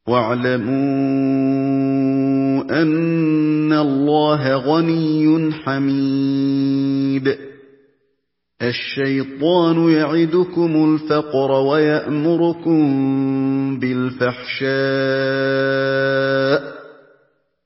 وَاعْلَمُوا أَنَّ اللَّهَ غَنِيٌّ حَمِيدٌ. الشَّيْطَانُ يَعِدُكُمُ الْفَقْرَ وَيَأْمُرُكُم بِالْفَحْشَاءِ